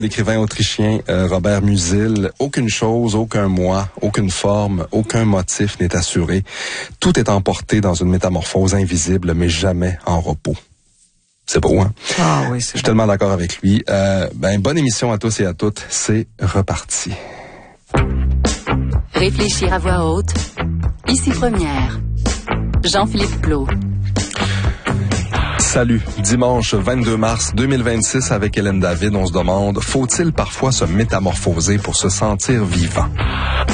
L'écrivain autrichien Robert Musil, aucune chose, aucun moi, aucune forme, aucun motif n'est assuré. Tout est emporté dans une métamorphose invisible, mais jamais en repos. C'est beau, hein? Ah oui, c'est Je suis tellement d'accord avec lui. Bonne émission à tous et à toutes. C'est reparti. Réfléchir à voix haute. Ici Première. Jean-Philippe Plault. Salut. Dimanche 22 mars 2026 avec Hélène David, on se demande, faut-il parfois se métamorphoser pour se sentir vivant?